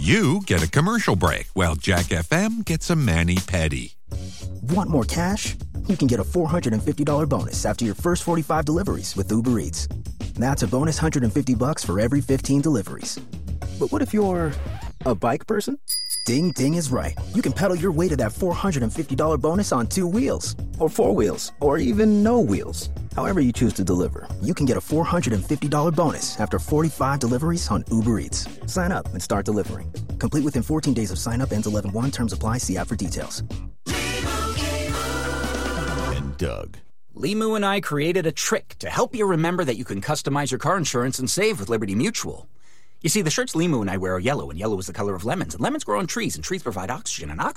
You get a commercial break while Jack FM gets a mani-pedi. Want more cash? You can get a $450 bonus after your first 45 deliveries with Uber Eats. That's a bonus $150 for every 15 deliveries. But what if you're a bike person? Ding Ding is right. You can pedal your way to that $450 bonus on 2 wheels, or 4 wheels, or even no wheels. However you choose to deliver, you can get a $450 bonus after 45 deliveries on Uber Eats. Sign up and start delivering. Complete within 14 days of sign up. Ends 11/1. Terms apply. See app for details. And Doug. Limu and I created a trick to help you remember that you can customize your car insurance and save with Liberty Mutual. You see, the shirts Limu and I wear are yellow, and yellow is the color of lemons, and lemons grow on trees, and trees provide oxygen, and